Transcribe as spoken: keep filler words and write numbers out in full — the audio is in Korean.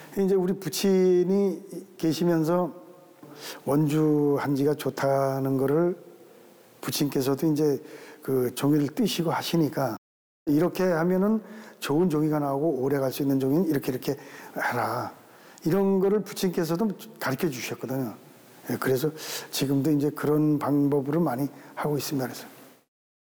이제 우리 부친이 계시면서 원주 한지가 좋다는 거를 부친께서도 이제 그 종이를 뜨시고 하시니까 이렇게 하면은 좋은 종이가 나오고 오래 갈 수 있는 종이는 이렇게 이렇게 해라. 이런 거를 부친께서도 가르쳐 주셨거든요. 그래서 지금도 이제 그런 방법으로 많이 하고 있습니다. 그래서.